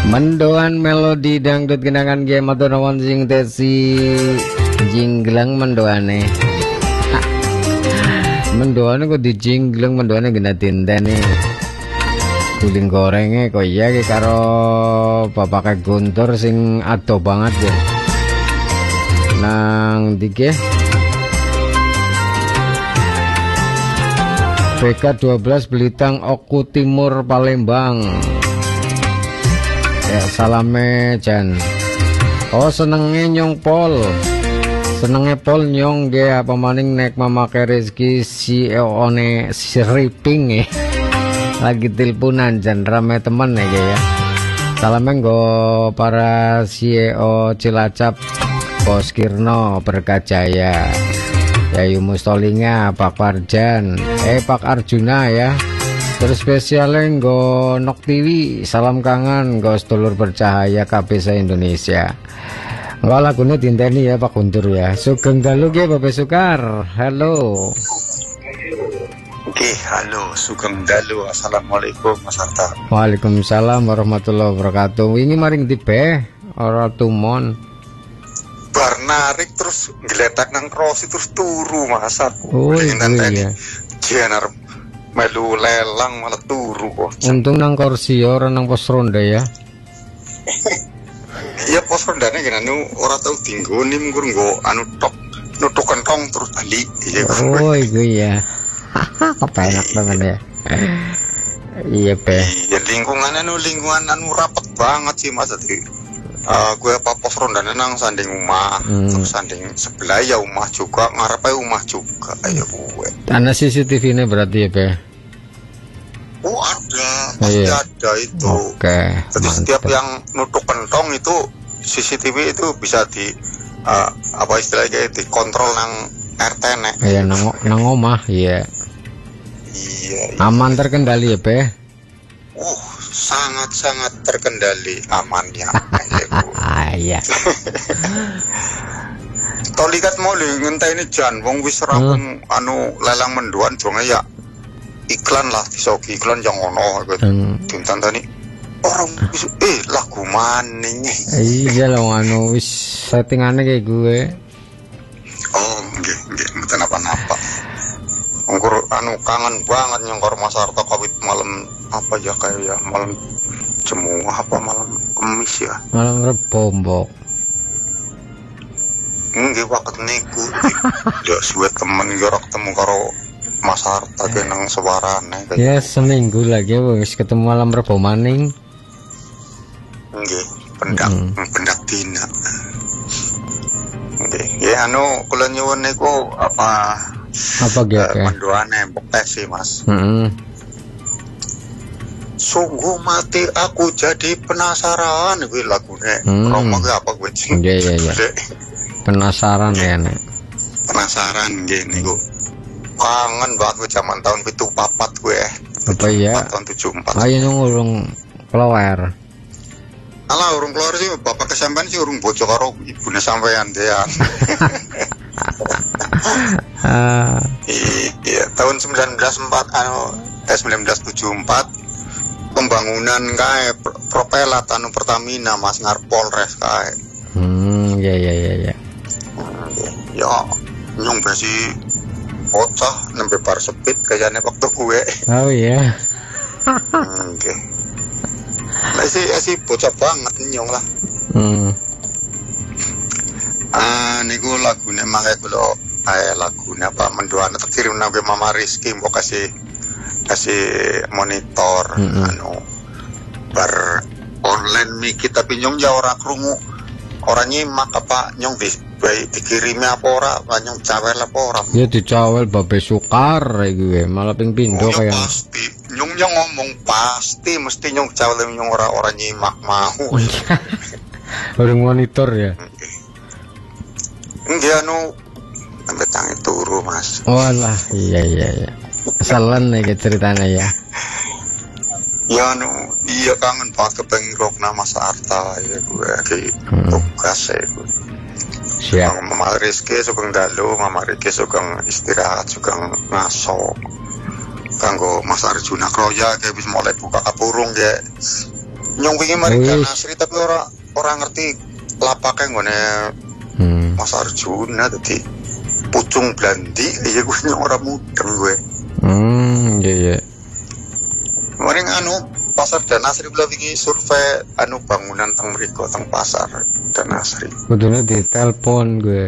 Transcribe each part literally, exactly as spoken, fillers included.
Mendoan melodi dangdut genangan ge matur nuwun sing tesi jinggleng mendoane. Mendoane kok dijinggleng mendoane gena tindane. Guling gorenge kok iya ki karo bapake Guntur sing ado banget ya. Nang dike B K dua belas Belitang Oku Timur Palembang. Ya salame Jan. Oh senenge nyong pol. Senenge pol nyong ge apa maning nek mamake rezeki si one sriping eh. Lagi teleponan Jan rame temen ya ya. Salame nggo para C E O Cilacap, Bos Kirno Berkajaya. Yayu Mustolinga, Pak Parjan, eh Pak Arjuna ya. Terus spesialnya nggo Nok T V, salam kangen nggo sedulur bercahaya K B S Indonesia. Nggo lagune dinteni ya Pak Guntur ya. Sugeng dalu ge Bapak Sukar. Halo. Oke, halo, sugeng dalu. Assalamualaikum Mas Arta. Waalaikumsalam warahmatullahi wabarakatuh. Wingi maring tipe ora tumon. Bar narik terus ngeletak nang krosi terus turu Mas Arta. Oh iya. Jenar melu lelang malah turu kok. Untung nang kursi ora nang pos ronda ya. Iya pos rondane gini anu ora tau tinggoni mungkur nggo anu tok nutuk kentong terus balik. Oh iya. Kepenak banget ya. Iya pe. Iya lingkungan anu lingkungan anu rapet banget sih Mas tadi. Uh, gue apa pos rondane nang sanding rumah, hmm. terus sanding sebelah ya rumah juga, ngarepe rumah juga, ayo gue. Ada C C T V-nya berarti ya pe? Oh ada, pasti iya. Ada itu. Oke. Okay, jadi mantap. Setiap yang nutuk kentong itu C C T V itu bisa di uh, apa istilahnya dikontrol nang R T nek. Iya nang nang omah, iya. Iya. Aman terkendali ya pe? Uh sangat-sangat terkendali amannya. Iya. Tolikat mau ngenteni jan wong wis rampung hmm. anu lelang menduan jonge ya iklan lah disoki iklan yang ono gitu. Hmm. Dintantani orang wis eh lagu maning. Iya lho anu wis settingane kayak gue. Oh, nggih nggih mboten apa-apa. Ngkur anu kangen banget nyongkor Mas Arta kawit malam apa ya kayak ya malam Jemuah apa malam Kemis ya malam Rebombok nggih waket niku ya suwe temen yo ketemu karo Mas Arta ge nang sewarane ya seminggu lagi wis ketemu malam Rebo maning nggih pendak hmm. pendak dina nggih ya anu kula nyuwun niku apa apa ge uh, mendoane mbok sih Mas. Heeh. Mm. Sungguh mati aku jadi penasaran kuwi lagune. Hmm. Romo ge apa kuwi? Iya iya iya. Penasaran ya nek. Penasaran nggih niku. Kangen banget zaman tahun pitu papat gue. Apa ya? Tahun tujuh empat. Ayo urung keluar. Alah urung keluar sih bapak kesampean sih urung bojo karo ibune sampean ya. Uh. Iya, tahun sembilan belas empat anu eh sembilan belas tujuh empat pembangunan kae propelat anu Pertamina Mas ngarep Polres kae. Hmm, ya ya ya ya. Ya, nyong besi bocah nembe bar sepit kayane waktu gue. Oh iya. Oke. Lah si si bocah banget nyong lah. Hmm. Ah niku lagune mangke kula ae lagune apa mendoan tak kirim nang Mama Rizky mbok kasih kasih monitor mm -hmm. anu bar online mikir tapi nyong ya ora krungu ora nyimak apa nyong di dikirimi apa ora nyong cawel apa ora ya dicawel Babe Sukar gue malah ping pindo oh, kayak pasti nyong nyong ngomong pasti mesti nyong cawel nyong ora ora nyimak mau orang monitor ya. Nggih anu sampai tangi turu Mas. Walah iya iya iya. Salen nih ceritanya ya. Ya anu iya kangen banget kepengen rokna Mas Arta ya gue ki hmm. tugas ya gue. Siap. Mama Rizky sugeng dalu, Mama Rizky sugeng istirahat, sugeng ngaso. Kanggo Mas Arjuna Kroya kayak bisa mulai buka kapurung ya. Nyong wingi mari Nasri tapi ora ora ngerti lapake nggone hmm. Mas Arjuna dadi pucung blandi iya gue nyong ora mudeng gue. Hmm, iya iya. Mari anu pasar Danasri bela wingi survei anu bangunan teng mriko teng pasar Danasri. Kudune ditelepon gue.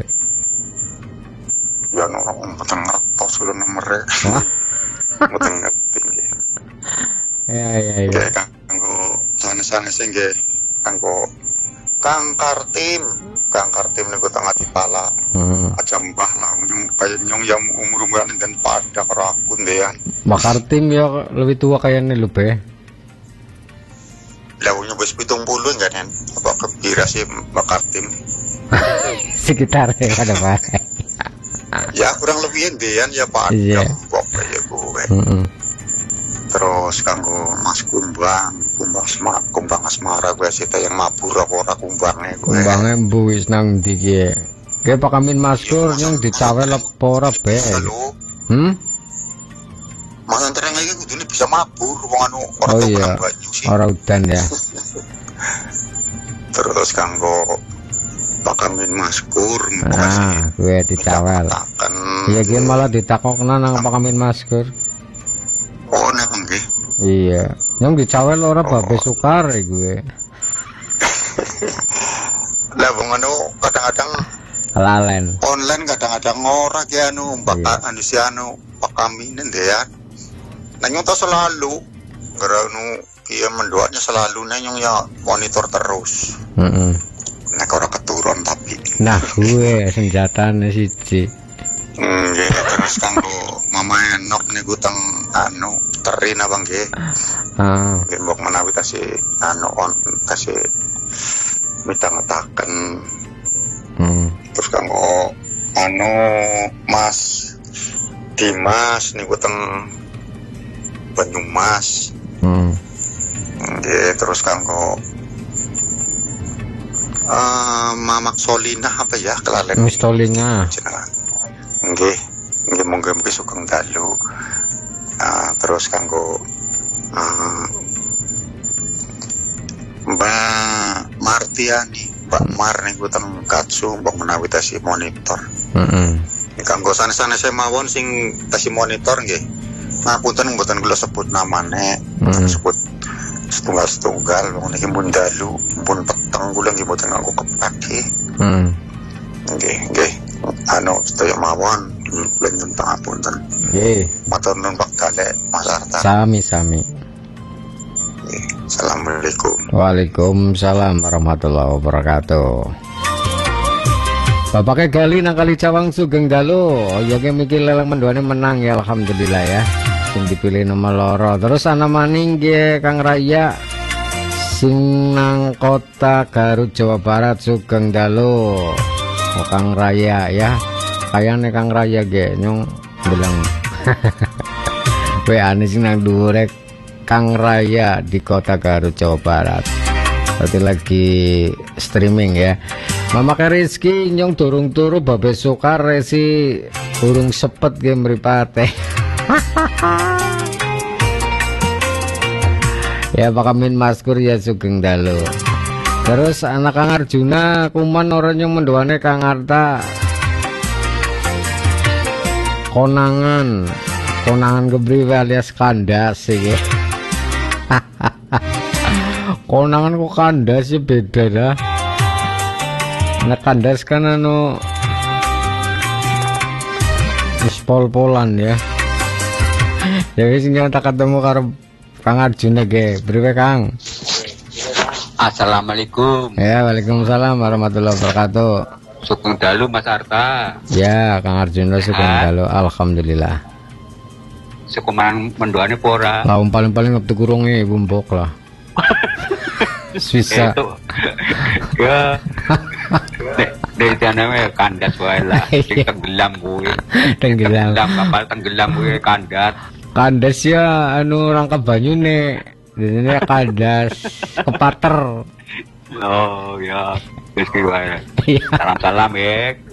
Ya orang mboten ngertos lho nomere. Mboten ngerti nggih. Ya ya ya. Kanggo sanes-sanes nggih kanggo Kang Kartim, Kang Kartim niku teng Atipala. Heeh. Hmm. Aja mbah lah kaya nyong yang umur-umuran dan pada karo aku ndean. Mbak Kartim ya lebih tua kayaknya lho be. Lah umurnya wis pitung puluh kan kan. Apa kebira sih Mbak Kartim? Sekitar ya ada Pak. Ya kurang lebih ndean ya Pak. Iya. Pokoknya gue. Heeh. Terus kanggo Mas Kumbang, Kumbang Asmara, Kumbang Asmara gue sita yang mabur apa ora kumbangnya gue. Kumbangnya bu wis nang ndi ki. Ki pakamin Maskur nyong dicawel apa ora be. Hmm? Mas Antren iki kudune bisa mabur wong anu ora oh, tau iya. banyu sih. Ora udan ya. Terus kanggo pakamin Maskur ah, gue dicawel. Iya ki malah ditakokna nang pakamin Maskur. Oh, nek nggih. Iya, yang dicawel ora oh. Babe Sukar gue. Lah wong anu kadang-kadang lalen. Online kadang-kadang ora ki anu bakal anu si anu pakaminen deh ya. Nah nyong tau selalu gara anu ki mendoanya selalu nyong ya monitor terus. Heeh. Nek ora keturun tapi. Nah, gue senjatane siji. Nggih, terus kanggo Mama Enok niku teng anu terin abang nggih. Ah. Nggih mbok menawi tasih anu on tasih mitangetaken. Hmm. Terus kanggo anu Mas Dimas niku teng Banyumas. Hmm. Nggih, terus kanggo uh, Mamak Solina apa ya kelalen. Miss Solina. Nggih, nggih monggo-monggo sugeng dalu. Uh, terus kanggo uh, Mbak Martiani, Mbak Mar niku teng Katsu mbok menawi tasih monitor. Heeh. Mm kanggo sanes-sanes mawon sing tasih monitor nggih. Ngapunten mboten kula sebut namane, mm. sebut setunggal-setunggal wong niki mun dalu, pun peteng kula nggih mboten nganggo kepak nggih. Heeh. Nggih, nggih. Anu sedaya mawon kula nyuwun pangapunten. Nggih. Matur nuwun Pak Galek Mas Arta. Sami-sami. Assalamualaikum. Waalaikumsalam warahmatullahi wabarakatuh. Bapaknya Gali nang Kali Cawang Sugeng Dalu. Oh ya ki mikir lelang mendoane menang ya alhamdulillah ya. Sing dipilih nomor loro. Terus ana maning nggih Kang Raya sing nang kota Garut Jawa Barat Sugeng Dalu. Oh, Kang Raya ya. Kayane Kang Raya ge nyong bilang. We ane sing nang dhuwure Kang Raya di kota Garut Jawa Barat. Berarti lagi streaming ya. Mama Rizky nyong turung turu Babe Sukar resi urung sepet ge mripate. Ya pakamin Maskur ya Sugeng Dalu. Terus anak Kang Arjuna kuman orang yang mendoane Kang Arta konangan konangan kebriwe alias kandas sih. Konangan kok kandas sih beda dah. Nek kandas kan anu wis pol-polan ya. Ya wis nyong tak ketemu karo Kang Arjuna ge. Priwe Kang? Assalamualaikum. Ya, waalaikumsalam warahmatullahi wabarakatuh. Sugeng dalu Mas Arta. Ya, Kang Arjuna sugeng dalu. Alhamdulillah. Sekuman mendoane pora. Lah paling-paling ngetu kurunge bumbok lah. Bisa. Itu. Ya. Dari sana we kandas wae lah. Sing tenggelam kuwi. Tenggelam. Tenggelam kapal tenggelam kuwi kandas. Kandas ya anu rangkap banyune. Dene kandas kepater. Oh ya. Wis ki wae. Salam-salam ya.